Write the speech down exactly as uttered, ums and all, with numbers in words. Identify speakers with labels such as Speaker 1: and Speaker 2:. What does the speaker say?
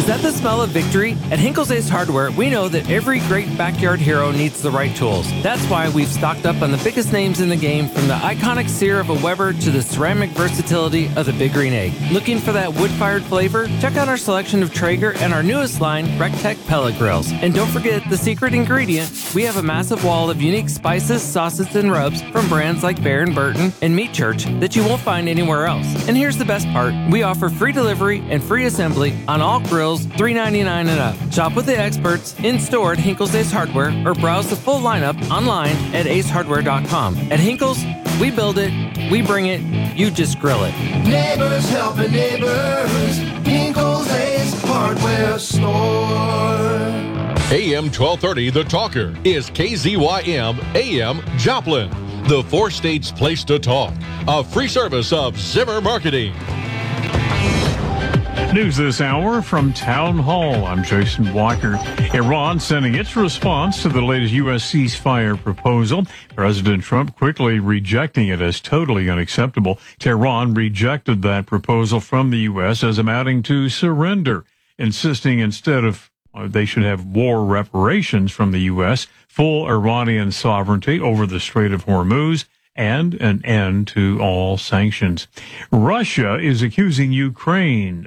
Speaker 1: that the smell of victory? At Hinkle's Ace Hardware, we know that every great backyard hero needs the right tools. That's why we've stocked up on the biggest names in the game, from the iconic sear of a Weber to the ceramic versatility of the Big Green Egg. Looking for that wood-fired flavor? Check out our selection of Traeger and our newest line, Rectech pellet grills. And don't forget the secret ingredient. We have a massive wall of unique spices, sauces, and rubs from brands like Bear and Burton and Meat Church that you won't find anywhere else. And here's the best part. We offer free delivery and free assembly on all grills, three ninety-nine and up. Shop with the experts in-store at Hinkle's Ace Hardware or browse the full lineup online at ace hardware dot com. At Hinkle's, we build it, we bring it, you just grill it.
Speaker 2: Neighbors helping neighbors, Hinkle's Ace Hardware Store.
Speaker 3: A M twelve thirty, The Talker, is K Z Y M A M Joplin, the four states place to talk. A free service of Zimmer Marketing.
Speaker 4: News this hour from Town Hall. I'm Jason Walker. Iran sending its response to the latest U S ceasefire proposal. President Trump quickly rejecting it as totally unacceptable. Tehran rejected that proposal from the U S as amounting to surrender, insisting instead of uh, they should have war reparations from the U S, full Iranian sovereignty over the Strait of Hormuz, and an end to all sanctions. Russia is accusing Ukraine